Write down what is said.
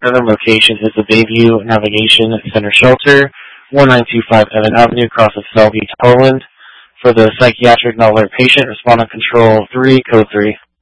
Another location is the Bayview Navigation Center Shelter, 1925 Evan Avenue, across of Selby, Poland. For the psychiatric non-alert patient, respond on control 3, code 3.